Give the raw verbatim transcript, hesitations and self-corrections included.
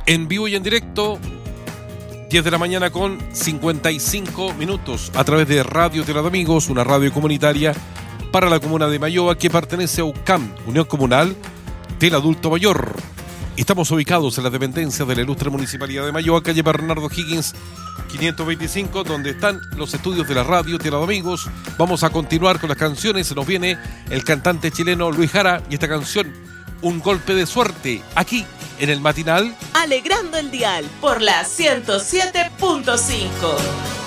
en vivo y en directo, diez de la mañana con cincuenta y cinco minutos, a través de Radio Tierra de Amigos, una radio comunitaria para la comuna de Mayoa que pertenece a U C A M, Unión Comunal del Adulto Mayor. Estamos ubicados en la dependencia de la ilustre Municipalidad de Mayoa, calle Bernardo Higgins quinientos veinticinco, donde están los estudios de la Radio Tierra de Amigos. Vamos a continuar con las canciones. Se nos viene el cantante chileno Luis Jara y esta canción, Un Golpe de Suerte, aquí en el matinal Alegrando el Dial por la ciento siete punto cinco.